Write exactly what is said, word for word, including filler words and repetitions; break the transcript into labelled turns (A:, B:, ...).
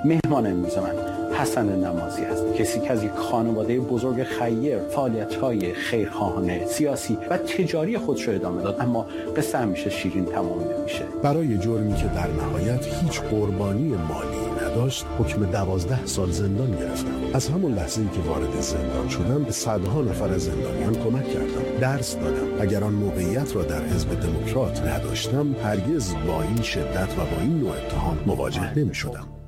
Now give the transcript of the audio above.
A: مهمان امروز من حسن نمازی است، کسی که از یک خانواده بزرگ خیر فعالیت‌های خیرخواهانه، سیاسی و تجاری خودش رو ادامه داد، اما قصه همیشه شیرین تمام نمیشه.
B: برای جرمی که در نهایت هیچ قربانی مالی نداشت حکم دوازده سال زندان گرفتم. از همون لحظه‌ای که وارد زندان شدم به صدها نفر از زندانیان کمک کردم، درس دادم. اگر آن موقعیت را در حزب دموکرات نداشتم هرگز با این شدت و با این نوع اتهام مواجه نمی‌شدم.